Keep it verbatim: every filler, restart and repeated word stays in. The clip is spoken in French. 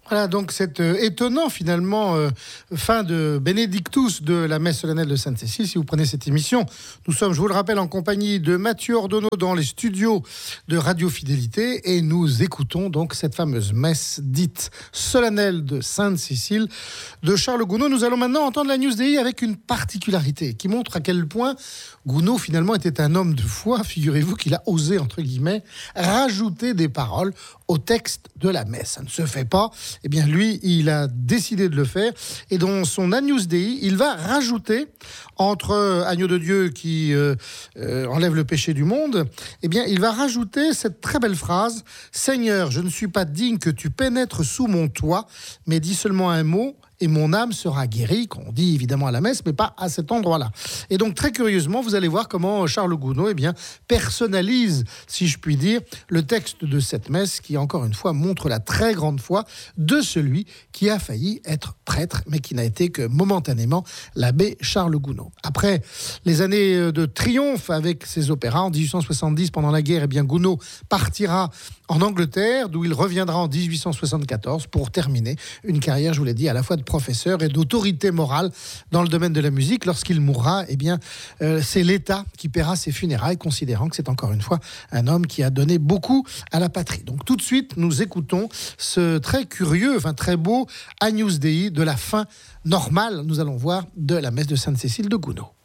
Voilà, donc c'est euh, étonnant finalement, euh, fin de Benedictus de la messe solennelle de Sainte-Cécile. Si vous prenez cette émission, nous sommes, je vous le rappelle, en compagnie de Mathieu Ordonneau dans les studios de Radio Fidélité et nous écoutons donc cette fameuse messe dite solennelle de Sainte-Cécile de Charles Gounod. Nous allons maintenant entendre la News Dei avec une particularité qui montre à quel point Gounod finalement était un homme de foi. Figurez-vous qu'il a osé, entre guillemets, rajouter des paroles au texte de la messe. Ça ne se fait pas. Eh bien, lui, il a décidé de le faire. Et dans son Agnus Dei, il va rajouter, entre euh, Agneau de Dieu qui euh, euh, enlève le péché du monde, eh bien, il va rajouter cette très belle phrase « Seigneur, je ne suis pas digne que tu pénètres sous mon toit, mais dis seulement un mot, et mon âme sera guérie », qu'on dit évidemment à la messe, mais pas à cet endroit-là. Et donc, très curieusement, vous allez voir comment Charles Gounod eh bien, personnalise, si je puis dire, le texte de cette messe qui, encore une fois, montre la très grande foi de celui qui a failli être prêtre, mais qui n'a été que momentanément l'abbé Charles Gounod. Après les années de triomphe avec ses opéras, en dix-huit cent soixante-dix, pendant la guerre, eh bien, Gounod partira en Angleterre, d'où il reviendra en dix-huit cent soixante-quatorze pour terminer une carrière, je vous l'ai dit, à la fois de professeur et d'autorité morale dans le domaine de la musique. Lorsqu'il mourra, eh bien, euh, c'est l'État qui paiera ses funérailles, considérant que c'est encore une fois un homme qui a donné beaucoup à la patrie. Donc tout de suite, nous écoutons ce très curieux, enfin très beau Agnus Dei de la fin normale, nous allons voir, de la messe de Sainte-Cécile de Gounod.